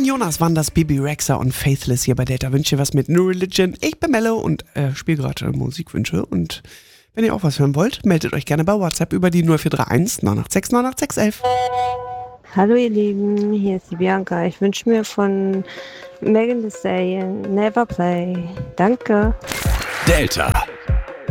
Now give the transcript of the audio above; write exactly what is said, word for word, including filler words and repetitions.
Jonas waren das, Bibi Rexha und Faithless hier bei Delta. Wünsche dir was mit New Religion. Ich bin Mello und äh, spiele gerade Musikwünsche. Und wenn ihr auch was hören wollt, meldet euch gerne bei WhatsApp über die null vier drei eins neun acht sechs neun acht sechs eins eins. Hallo ihr Lieben, hier ist die Bianca. Ich wünsche mir von Megan Thee Stallion Never Play. Danke. Delta.